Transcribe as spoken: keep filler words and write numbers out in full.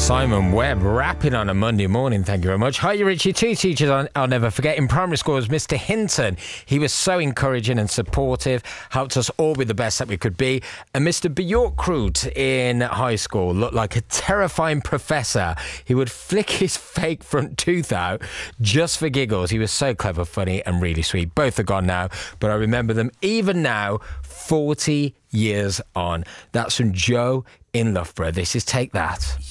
Simon Webb rapping on a Monday morning. Thank you very much. Hi, you Richie. Two teachers I'll, I'll never forget. In primary school was Mister Hinton. He was so encouraging and supportive, helped us all be the best that we could be. And Mister Bjorkrud in high school looked like a terrifying professor. He would flick his fake front tooth out just for giggles. He was so clever, funny and really sweet. Both are gone now, but I remember them even now, forty years on. That's from Joe in Loughborough. This is Take That.